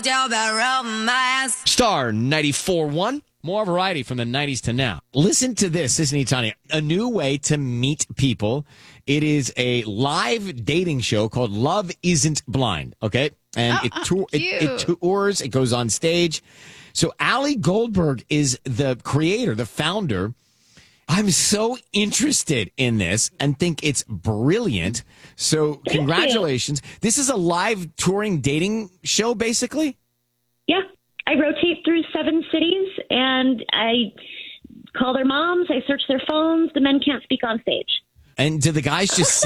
Star 94.1. More variety from the 90s to now. Listen to this, isn't Tanya? A new way to meet people. It is a live dating show called Love Isn't Blind, okay? And it tours, it goes on stage. So Ali Goldberg is the creator, the founder. I'm so interested in this and think it's brilliant. So congratulations. This is a live touring dating show, basically? Yeah. I rotate through 7 cities, and I call their moms. I search their phones. The men can't speak on stage. And do the guys just